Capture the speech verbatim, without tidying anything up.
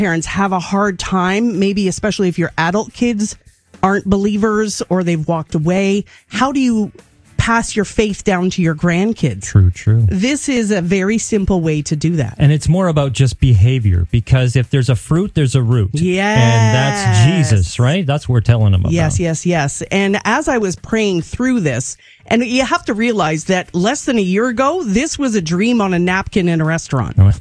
parents have a hard time, maybe especially if your adult kids aren't believers or they've walked away. How do you pass your faith down to your grandkids? True, true. This is a very simple way to do that. And it's more about just behavior, because if there's a fruit, there's a root. Yes. And that's Jesus, right? That's what we're telling them about. Yes, yes, yes. And as I was praying through this, and you have to realize that less than a year ago, this was a dream on a napkin in a restaurant.